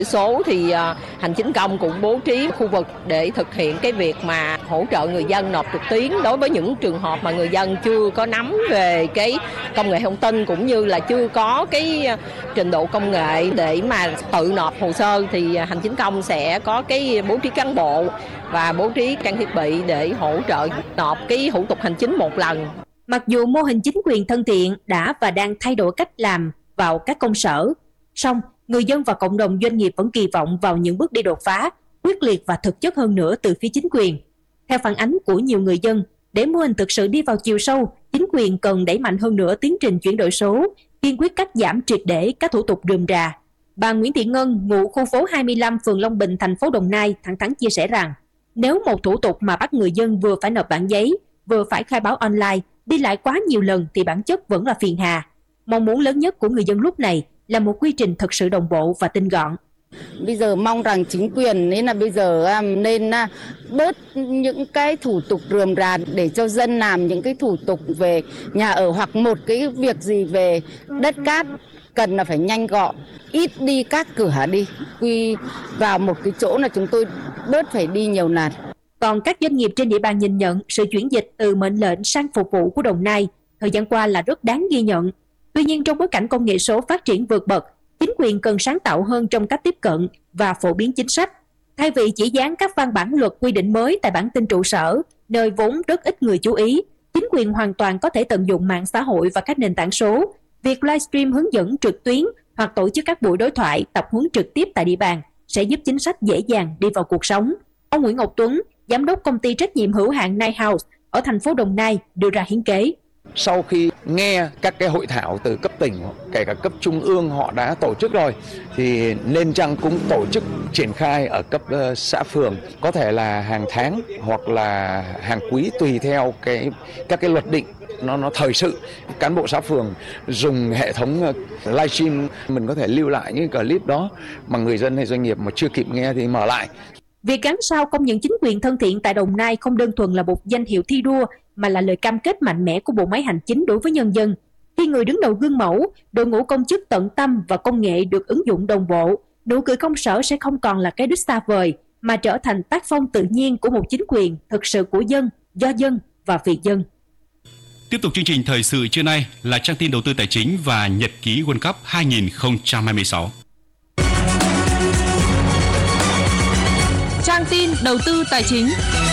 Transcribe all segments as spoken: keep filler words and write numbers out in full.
Số thì uh, hành chính công cũng bố trí khu vực để thực hiện cái việc mà hỗ trợ người dân nộp trực tuyến đối với những trường hợp mà người dân chưa có nắm về cái công nghệ thông tin cũng như là chưa có cái trình độ công nghệ để mà tự nộp hồ sơ, thì hành chính công sẽ có cái bố trí cán bộ và bố trí trang thiết bị để hỗ trợ nộp cái thủ tục hành chính một lần. Mặc dù mô hình chính quyền thân thiện đã và đang thay đổi cách làm vào các công sở, song người dân và cộng đồng doanh nghiệp vẫn kỳ vọng vào những bước đi đột phá, quyết liệt và thực chất hơn nữa từ phía chính quyền. Theo phản ánh của nhiều người dân, để mô hình thực sự đi vào chiều sâu, chính quyền cần đẩy mạnh hơn nữa tiến trình chuyển đổi số, kiên quyết cắt giảm triệt để các thủ tục rườm rà. Bà Nguyễn Thị Ngân, ngụ khu phố hai mươi lăm, phường Long Bình, thành phố Đồng Nai, thẳng thắn chia sẻ rằng, nếu một thủ tục mà bắt người dân vừa phải nộp bản giấy, vừa phải khai báo online, đi lại quá nhiều lần thì bản chất vẫn là phiền hà. Mong muốn lớn nhất của người dân lúc này là một quy trình thật sự đồng bộ và tinh gọn. Bây giờ mong rằng chính quyền nên là bây giờ nên bớt những cái thủ tục rườm rà để cho dân làm những cái thủ tục về nhà ở hoặc một cái việc gì về đất cát cần là phải nhanh gọn, ít đi các cửa đi, quy vào một cái chỗ là chúng tôi bớt phải đi nhiều lần. Còn các doanh nghiệp trên địa bàn nhìn nhận sự chuyển dịch từ mệnh lệnh sang phục vụ của Đồng Nai thời gian qua là rất đáng ghi nhận. Tuy nhiên, trong bối cảnh công nghệ số phát triển vượt bậc, chính quyền cần sáng tạo hơn trong cách tiếp cận và phổ biến chính sách. Thay vì chỉ dán các văn bản luật quy định mới tại bản tin trụ sở, nơi vốn rất ít người chú ý, chính quyền hoàn toàn có thể tận dụng mạng xã hội và các nền tảng số. Việc livestream hướng dẫn trực tuyến hoặc tổ chức các buổi đối thoại, tập huấn trực tiếp tại địa bàn sẽ giúp chính sách dễ dàng đi vào cuộc sống. Ông Nguyễn Ngọc Tuấn, giám đốc công ty trách nhiệm hữu hạn Night House ở thành phố Đồng Nai đưa ra hiến kế. Sau khi nghe các cái hội thảo từ cấp tỉnh, kể cả cấp trung ương họ đã tổ chức rồi, thì nên chăng cũng tổ chức triển khai ở cấp uh, xã phường, có thể là hàng tháng hoặc là hàng quý tùy theo cái các cái luật định nó nó thời sự. Cán bộ xã phường dùng hệ thống uh, livestream, mình có thể lưu lại những clip đó mà người dân hay doanh nghiệp mà chưa kịp nghe thì mở lại. Việc gắn sao công nhận chính quyền thân thiện tại Đồng Nai không đơn thuần là một danh hiệu thi đua mà là lời cam kết mạnh mẽ của bộ máy hành chính đối với nhân dân. Khi người đứng đầu gương mẫu, đội ngũ công chức tận tâm và công nghệ được ứng dụng đồng bộ, nụ cười công sở sẽ không còn là cái đích xa vời mà trở thành tác phong tự nhiên của một chính quyền thực sự của dân, do dân và vì dân. Tiếp tục chương trình thời sự trưa nay là trang tin đầu tư tài chính và nhật ký World Cup hai không hai sáu. Trang tin đầu tư tài chính.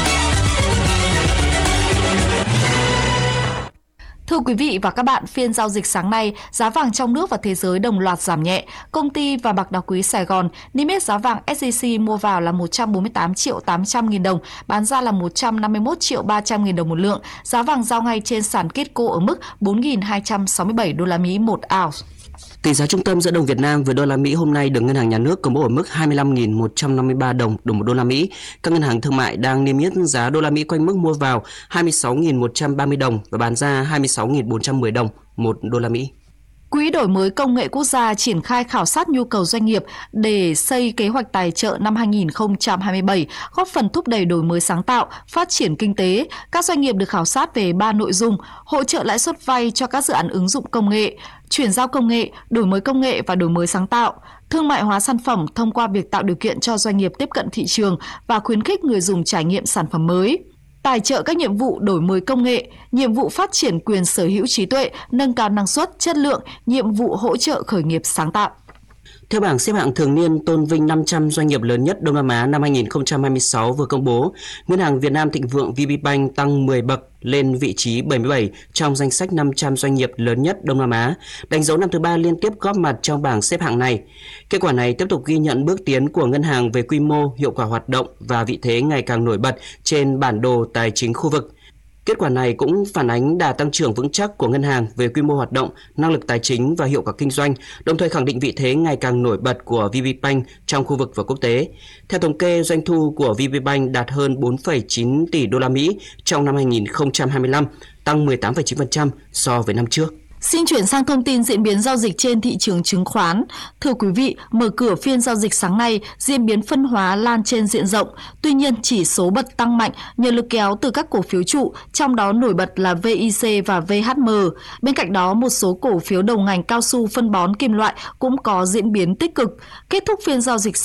Thưa quý vị và các bạn, phiên giao dịch sáng nay, giá vàng trong nước và thế giới đồng loạt giảm nhẹ. Công ty vàng bạc đá quý Sài Gòn niêm yết giá vàng ét gi xê mua vào là một trăm bốn mươi tám triệu tám trăm nghìn đồng, bán ra là một trăm năm mươi mốt triệu ba trăm nghìn đồng một lượng. Giá vàng giao ngay trên sàn Kitco ở mức bốn nghìn hai trăm sáu mươi bảy đô la Mỹ một ounce. Tỷ giá trung tâm giữa đồng Việt Nam với đô la Mỹ hôm nay được Ngân hàng Nhà nước công bố ở mức hai mươi lăm nghìn một trăm năm mươi ba đồng đồng một đô la Mỹ. Các ngân hàng thương mại đang niêm yết giá đô la Mỹ quanh mức mua vào hai mươi sáu nghìn một trăm ba mươi đồng và bán ra hai mươi sáu nghìn bốn trăm mười đồng một đô la Mỹ. Quỹ đổi mới công nghệ quốc gia triển khai khảo sát nhu cầu doanh nghiệp để xây kế hoạch tài trợ năm hai không hai bảy, góp phần thúc đẩy đổi mới sáng tạo, phát triển kinh tế. Các doanh nghiệp được khảo sát về ba nội dung: hỗ trợ lãi suất vay cho các dự án ứng dụng công nghệ, chuyển giao công nghệ, đổi mới công nghệ và đổi mới sáng tạo, thương mại hóa sản phẩm thông qua việc tạo điều kiện cho doanh nghiệp tiếp cận thị trường và khuyến khích người dùng trải nghiệm sản phẩm mới. Tài trợ các nhiệm vụ đổi mới công nghệ, nhiệm vụ phát triển quyền sở hữu trí tuệ, nâng cao năng suất, chất lượng, nhiệm vụ hỗ trợ khởi nghiệp sáng tạo. Theo bảng xếp hạng thường niên tôn vinh năm trăm doanh nghiệp lớn nhất Đông Nam Á năm hai không hai sáu vừa công bố, Ngân hàng Việt Nam Thịnh Vượng vê bê Bank tăng mười bậc lên vị trí bảy mươi bảy trong danh sách năm trăm doanh nghiệp lớn nhất Đông Nam Á, đánh dấu năm thứ ba liên tiếp góp mặt trong bảng xếp hạng này. Kết quả này tiếp tục ghi nhận bước tiến của ngân hàng về quy mô, hiệu quả hoạt động và vị thế ngày càng nổi bật trên bản đồ tài chính khu vực. Kết quả này cũng phản ánh đà tăng trưởng vững chắc của ngân hàng về quy mô hoạt động, năng lực tài chính và hiệu quả kinh doanh, đồng thời khẳng định vị thế ngày càng nổi bật của vê bê Bank trong khu vực và quốc tế. Theo thống kê, doanh thu của vê bê Bank đạt hơn bốn phẩy chín tỷ đô la Mỹ trong năm hai không hai lăm, tăng mười tám phẩy chín phần trăm so với năm trước. Xin chuyển sang thông tin diễn biến giao dịch trên thị trường chứng khoán. Thưa quý vị, mở cửa phiên giao dịch sáng nay, diễn biến phân hóa lan trên diện rộng. Tuy nhiên, chỉ số bật tăng mạnh nhờ lực kéo từ các cổ phiếu trụ, trong đó nổi bật là vê i xê và vê hát em. Bên cạnh đó, một số cổ phiếu đầu ngành cao su, phân bón, kim loại cũng có diễn biến tích cực. Kết thúc phiên giao dịch sáng